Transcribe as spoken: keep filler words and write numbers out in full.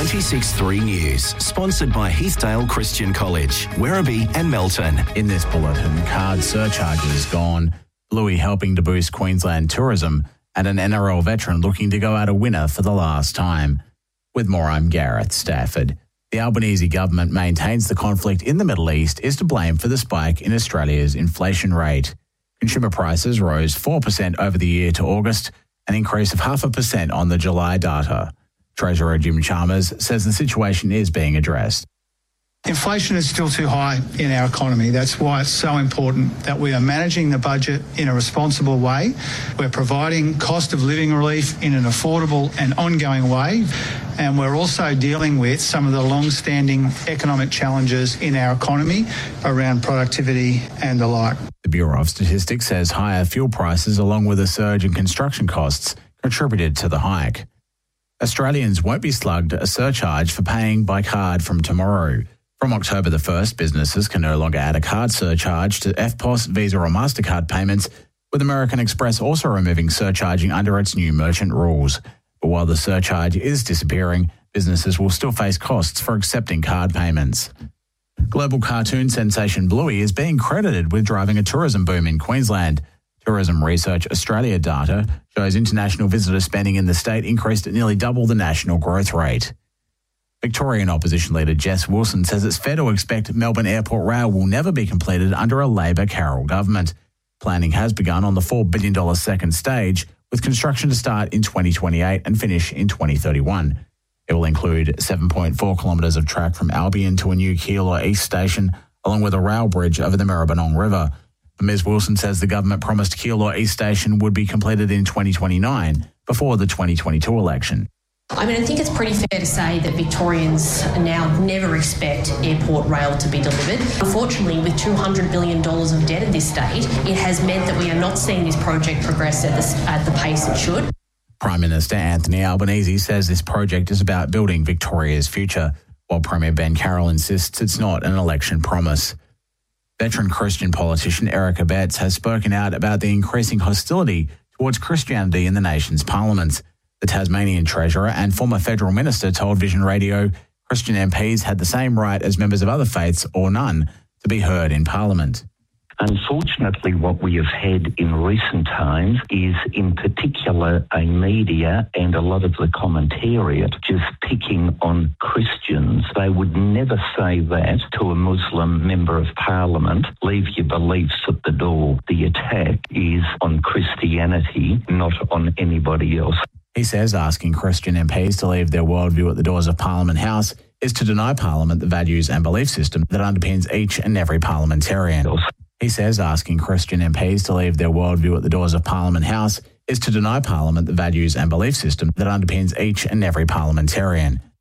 ninety-six point three News, sponsored by Heathdale Christian College, Werribee and Melton. In this bulletin, card surcharges gone, Bluey helping to boost Queensland tourism, and an N R L veteran looking to go out a winner for the last time. With more, I'm Gareth Stafford. The Albanese government maintains the conflict in the Middle East is to blame for the spike in Australia's inflation rate. Consumer prices rose four percent over the year to August, an increase of half a percent on the July data. Treasurer Jim Chalmers says the situation is being addressed. Inflation is still too high in our economy. That's why it's so important that we are managing the budget in a responsible way. We're providing cost of living relief in an affordable and ongoing way. And we're also dealing with some of the long-standing economic challenges in our economy around productivity and the like. The Bureau of Statistics says higher fuel prices along with a surge in construction costs contributed to the hike. Australians won't be slugged a surcharge for paying by card from tomorrow. From October the first, businesses can no longer add a card surcharge to F P O S, Visa or MasterCard payments, with American Express also removing surcharging under its new merchant rules. But while the surcharge is disappearing, businesses will still face costs for accepting card payments. Global cartoon sensation Bluey is being credited with driving a tourism boom in Queensland. Tourism Research Australia data shows international visitor spending in the state increased at nearly double the national growth rate. Victorian opposition leader Jess Wilson says it's fair to expect Melbourne Airport Rail will never be completed under a Labor Carroll government. Planning has begun on the four billion dollars second stage, with construction to start in twenty twenty-eight and finish in twenty thirty-one. It will include seven point four kilometres of track from Albion to a new Keilor East station, along with a rail bridge over the Maribyrnong River. Miz Wilson says the government promised Keilor East station would be completed in twenty twenty-nine, before the twenty twenty-two election. I mean, I think it's pretty fair to say that Victorians now never expect airport rail to be delivered. Unfortunately, with two hundred billion dollars of debt at this stage, it has meant that we are not seeing this project progress at the, at the pace it should. Prime Minister Anthony Albanese says this project is about building Victoria's future, while Premier Ben Carroll insists it's not an election promise. Veteran Christian politician Eric Abetz has spoken out about the increasing hostility towards Christianity in the nation's parliament. The Tasmanian Treasurer and former federal minister told Vision Radio Christian M Ps had the same right as members of other faiths or none to be heard in Parliament. Unfortunately, what we have had in recent times is, in particular, a media and a lot of the commentariat just picking on Christians. They would never say that to a Muslim member of Parliament. Leave your beliefs at the door. The attack is on Christianity, not on anybody else. He says asking Christian M Ps to leave their worldview at the doors of Parliament House is to deny Parliament the values and belief system that underpins each and every parliamentarian. He says asking Christian M Ps to leave their worldview at the doors of Parliament House is to deny Parliament the values and belief system that underpins each and every parliamentarian.